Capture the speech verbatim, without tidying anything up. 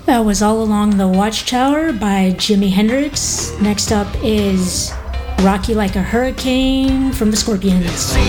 That was All Along the Watchtower by Jimi Hendrix. Next up is Rock You Like a Hurricane from the Scorpions.